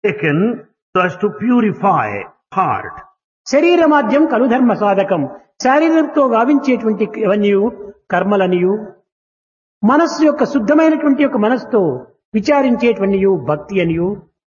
taken so as to purify heart. శరీరమాద్యం కలుధర్మ సాధకం. శారీరంతో గావించేటువంటి ఇవన్నీ కర్మలనియు, మనస్సు యొక్క శుద్ధమైనటువంటి యొక్క మనస్సుతో విచారించేటువంటి భక్తి అనియు,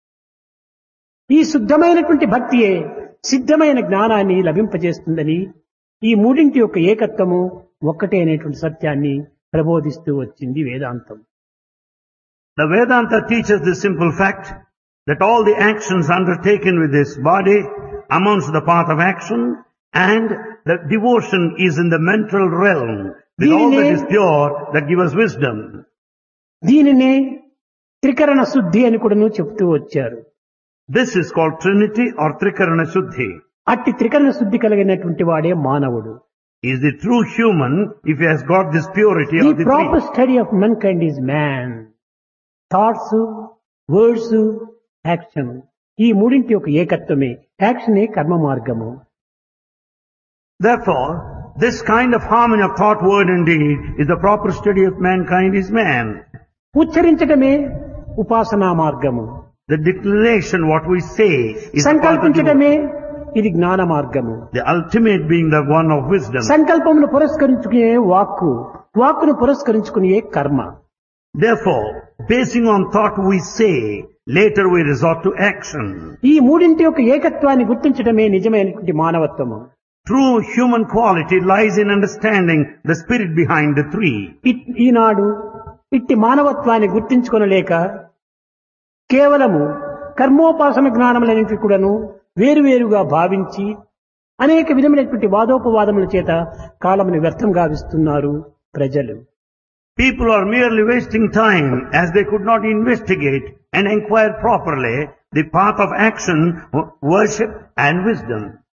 ఈ శుద్ధమైనటువంటి భక్తియే సిద్ధమైన జ్ఞానాన్ని లభింపజేస్తుందని, ఈ మూడింటి యొక్క ఏకత్వము ఒక్కటే అనేటువంటి సత్యాన్ని ప్రబోధిస్తూ వచ్చింది వేదాంతం. The Vedanta teaches the simple fact that all the actions undertaken with this body amounts to the path of action, and the devotion is in the mental realm with all that is pure that gives us wisdom. దీనినే త్రికరణ శుద్ధి అని కూడా చెప్తూ వచ్చారు. This is called Trinity or Trikarana Shuddhi. అట్టి త్రికరణ శుద్ధి కలిగినటువంటి వాడే మానవుడు. He is the true human if he has got this purity The of the proper three. study of mankind is man. Thoughts, words, action, ఈ మూడింటి యొక్క ఏకత్వమే యాక్షనే కర్మ మార్గము. Therefore, this kind of harmony of thought, word and deed is the proper study of mankind is man. ఉచ్చరించటమే ఉపాసనా మార్గము. The declaration, what we say, is the path of సంకల్పించటమే ఇది జ్ఞాన మార్గము. the ultimate being the one of wisdom. సంకల్పమును పురస్కరించుకునే వాక్కు, వాక్కును పురస్కరించుకునే కర్మ. Therefore, basing on thought we say, later we resort to action. ఈ మూడింటి యొక్క ఏకత్వాన్ని గుర్తించడమే నిజమైనటువంటి మానవత్వము. True human quality lies in understanding the spirit behind the three. ఈనాడు ఇట్టి మానవత్వాన్ని గుర్తించుకొనలేక కేవలము కర్మోపాసన జ్ఞానములన్నింటినీ కూడాను వేరువేరుగా భావించి అనేక విధమైనటువంటి వాదోపవాదముల చేత కాలమును వ్యర్థం గావిస్తున్నారు ప్రజలు. People are merely wasting time as they could not investigate and inquire properly the path of action, worship and wisdom.